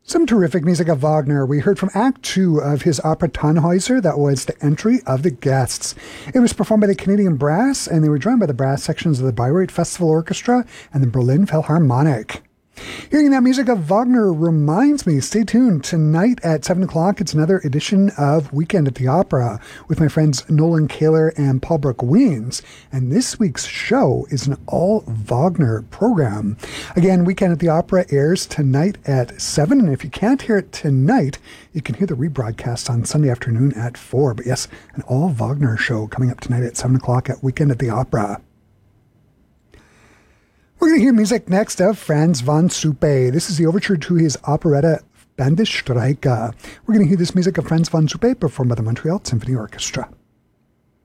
Some terrific music of Wagner. We heard from Act 2 of his opera Tannhäuser. That was The Entry of the Guests. It was performed by the Canadian Brass, and they were joined by the brass sections of the Bayreuth Festival Orchestra and the Berlin Philharmonic. Hearing that music of Wagner reminds me, stay tuned. Tonight at 7 o'clock, it's another edition of Weekend at the Opera with my friends Nolan Kaler and Paul Brook-Weens. And this week's show is an all-Wagner program. Again, Weekend at the Opera airs tonight at 7. And if you can't hear it tonight, you can hear the rebroadcast on Sunday afternoon at 4. But yes, an all-Wagner show coming up tonight at 7 o'clock at Weekend at the Opera. We're going to hear music next of Franz von Suppe. This is the overture to his operetta Bandesstreicher. We're going to hear this music of Franz von Suppe performed by the Montreal Symphony Orchestra.